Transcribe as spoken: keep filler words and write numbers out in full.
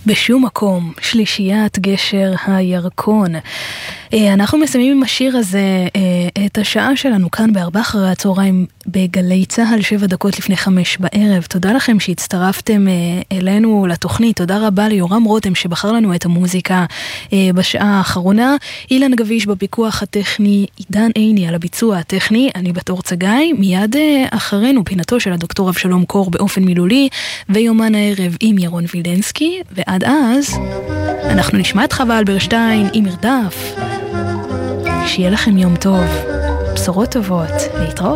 בשום מקום, שלישיית גשר הירקון. אנחנו מסיימים עם השיר הזה את השעה שלנו כאן בארבע אחרי הצהריים בגלי צהל, שבע דקות לפני חמש בערב. תודה לכם שהצטרפתם אלינו לתוכנית. תודה רבה ליורם רותם שבחר לנו את המוזיקה בשעה האחרונה. אילן גביש בפיקוח הטכני, עידן עיני על הביצוע הטכני, אני בתור צגאי. מיד אחרינו פינתו של הדוקטור אבשלום קור באופן מילולי, ויומן הערב עם ירון וילדנסקי. ועד אז אנחנו נשמע את חווה אלברשטיין עם מרדף. שיהיה לכם יום טוב, בשורות טובות, להתראות.